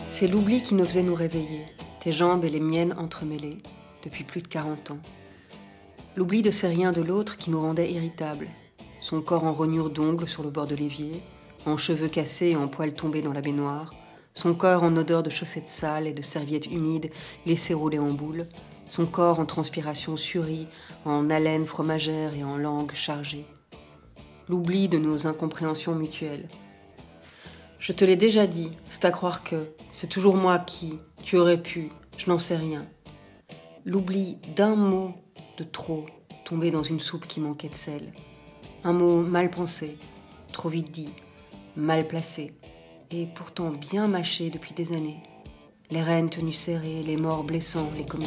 C'est l'oubli qui nous faisait nous réveiller, tes jambes et les miennes entremêlées, depuis plus de 40 ans. L'oubli de ces riens de l'autre qui nous rendait irritables, son corps en rognure d'ongles sur le bord de l'évier, en cheveux cassés et en poils tombés dans la baignoire, son corps en odeur de chaussettes sales et de serviettes humides laissées rouler en boule, son corps en transpiration surie, en haleine fromagère et en langue chargée. L'oubli de nos incompréhensions mutuelles. Je te l'ai déjà dit, c'est à croire que c'est toujours moi qui, tu aurais pu, je n'en sais rien. L'oubli d'un mot de trop tombé dans une soupe qui manquait de sel. Un mot mal pensé, trop vite dit, mal placé, et pourtant bien mâché depuis des années. Les rênes tenues serrées, les morts blessants, les commis